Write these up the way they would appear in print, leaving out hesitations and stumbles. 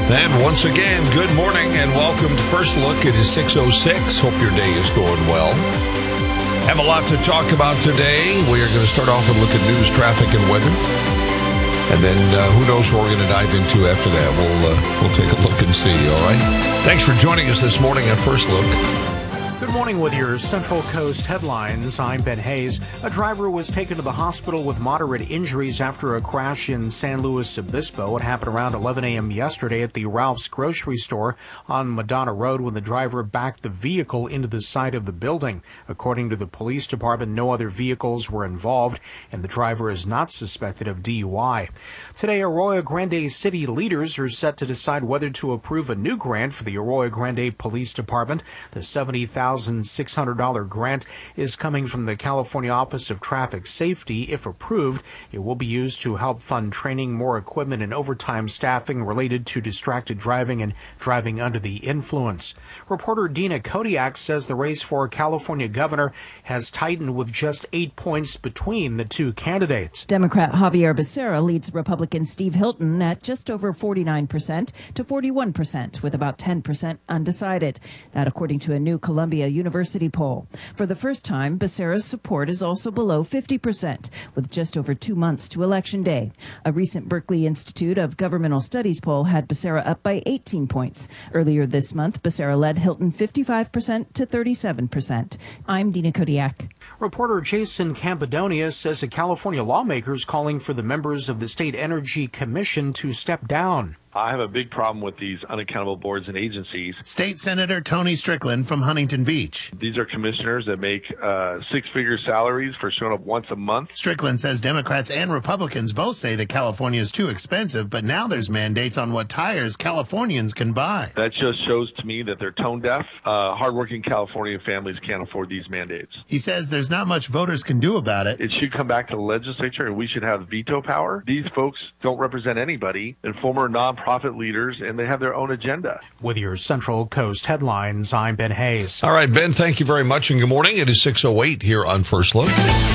And once again, good morning and welcome to First Look. It is 6:06. Hope your day is going well. Have a lot to talk about today. We are going to start off with a look at news, traffic, and weather. And then who knows what we're going to dive into after that. We'll take a look and see, all right? Thanks for joining us this morning on First Look. Good morning with your Central Coast headlines. I'm Ben Hayes. A driver was taken to the hospital with moderate injuries after a crash in San Luis Obispo. It happened around 11 a.m. yesterday at the Ralph's grocery store on Madonna Road when the driver backed the vehicle into the side of the building. According to the police department, no other vehicles were involved, and the driver is not suspected of DUI. Today, Arroyo Grande city leaders are set to decide whether to approve a new grant for the Arroyo Grande Police Department. The $70,600 grant is coming from the California Office of Traffic Safety. If approved, it will be used to help fund training, more equipment, and overtime staffing related to distracted driving and driving under the influence. Reporter Dina Kodiak says the race for California governor has tightened with just 8 points between the two candidates. Democrat Javier Becerra leads Republican Steve Hilton at just over 49% to 41%, with about 10% undecided. That according to a new Columbia University poll. For the first time, Becerra's support is also below 50%, with just over 2 months to Election Day. A recent Berkeley Institute of Governmental Studies poll had Becerra up by 18 points. Earlier this month, Becerra led Hilton 55% to 37%. I'm Dina Kodiak. Reporter Jason Campadonia says a California lawmaker is calling for the members of the State Energy Commission to step down. I have a big problem with these unaccountable boards and agencies. State Senator Tony Strickland from Huntington Beach. These are commissioners that make six-figure salaries for showing up once a month. Strickland says Democrats and Republicans both say that California is too expensive, but now there's mandates on what tires Californians can buy. That just shows to me that they're tone deaf. Hardworking California families can't afford these mandates. He says there's not much voters can do about it. It should come back to the legislature, and we should have veto power. These folks don't represent anybody, and former nonprofit leaders, and they have their own agenda. With your Central Coast headlines, I'm Ben Hayes. All right, Ben, thank you very much, and good morning. It is 6:08 here on First Look.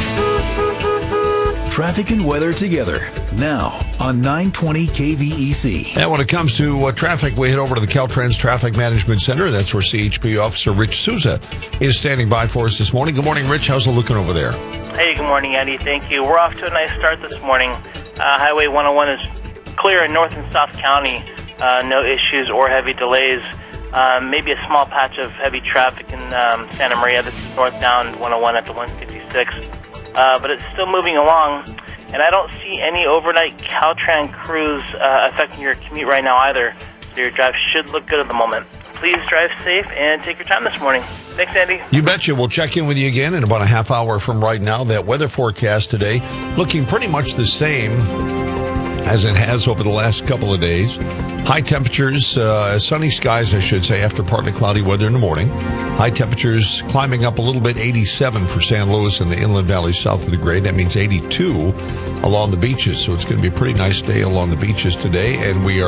Traffic and weather together now on 920 KVEC. And when it comes to traffic, we head over to the Caltrans Traffic Management Center. That's where CHP Officer Rich Souza is standing by for us this morning. Good morning, Rich. How's it looking over there? Hey, good morning, Andy. Thank you. We're off to a nice start this morning. Highway 101 is clear in North and South County. No issues or heavy delays. Maybe a small patch of heavy traffic in Santa Maria. This is northbound 101 at the 156. But it's still moving along. And I don't see any overnight Caltrans crews affecting your commute right now either. So your drive should look good at the moment. Please drive safe and take your time this morning. Thanks, Andy. You betcha. We'll check in with you again in about a half hour from right now. That weather forecast today looking pretty much the same as it has over the last couple of days. High temperatures, sunny skies, I should say, after partly cloudy weather in the morning. High temperatures climbing up a little bit, 87 for San Luis and the inland valley south of the grade. That means 82 along the beaches. So it's going to be a pretty nice day along the beaches today. And we are